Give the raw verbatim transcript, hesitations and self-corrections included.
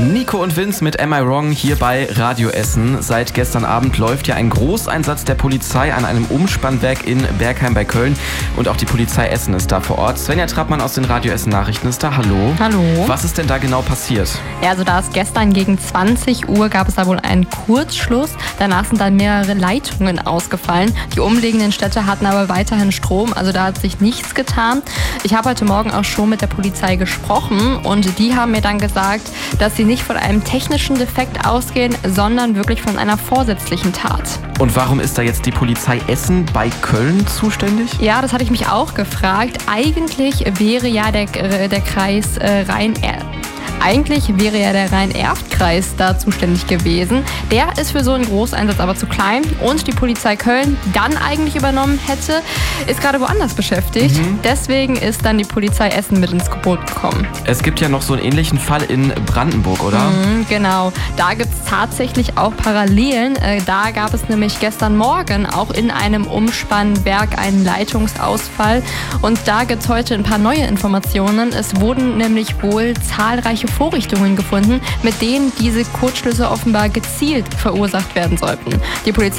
Nico und Vince mit Am I Wrong hier bei Radio Essen. Seit gestern Abend läuft ja ein Großeinsatz der Polizei an einem Umspannwerk in Bergheim bei Köln. Und auch die Polizei Essen ist da vor Ort. Svenja Trappmann aus den Radio Essen Nachrichten ist da. Hallo. Hallo. Was ist denn da genau passiert? Ja, also da ist gestern gegen zwanzig Uhr gab es da wohl einen Kurzschluss. Danach sind dann mehrere Leitungen ausgefallen. Die umliegenden Städte hatten aber weiterhin Strom. Also da hat sich nichts getan. Ich habe heute Morgen auch schon mit der Polizei gesprochen und die haben mir dann gesagt, dass sie nicht von einem technischen Defekt ausgehen, sondern wirklich von einer vorsätzlichen Tat. Und warum ist da jetzt die Polizei Essen bei Köln zuständig? Ja, das hatte ich mich auch gefragt. Eigentlich wäre ja der, der Kreis äh, Rhein... Eigentlich wäre ja der Rhein-Erft-Kreis da zuständig gewesen. Der ist für so einen Großeinsatz aber zu klein. Und die Polizei Köln, die dann eigentlich übernommen hätte, ist gerade woanders beschäftigt. Mhm. Deswegen ist dann die Polizei Essen mit ins Boot gekommen. Es gibt ja noch so einen ähnlichen Fall in Brandenburg, oder? Mhm, genau. Da gibt es tatsächlich auch Parallelen. Äh, da gab es nämlich gestern Morgen auch in einem Umspannwerk einen Leitungsausfall. Und da gibt es heute ein paar neue Informationen. Es wurden nämlich wohl zahlreiche Vorrichtungen gefunden, mit denen diese Kurzschlüsse offenbar gezielt verursacht werden sollten. Die Polizei